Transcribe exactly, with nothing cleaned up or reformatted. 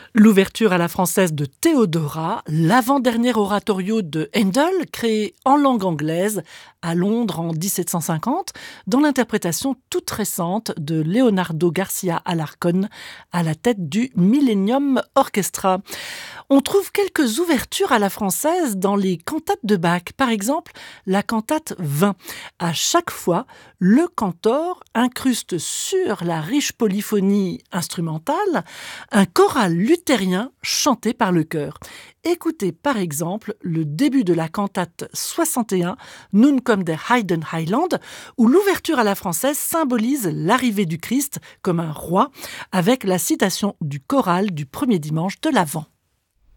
L'ouverture à la française de Théodora, l'avant-dernier oratorio de Handel, créé en langue anglaise à Londres en dix-sept cent cinquante, dans l'interprétation toute récente de Leonardo Garcia Alarcón à la tête du Millennium Orchestra. On trouve quelques ouvertures à la française dans les cantates de Bach. Par exemple, la cantate vingt. À chaque fois, le cantor incruste sur la riche polyphonie instrumentale un choral luthérien chanté par le chœur. Écoutez par exemple le début de la cantate soixante et un, Nun kommt der Heiden Heiland, où l'ouverture à la française symbolise l'arrivée du Christ comme un roi, avec la citation du choral du premier dimanche de l'Avent.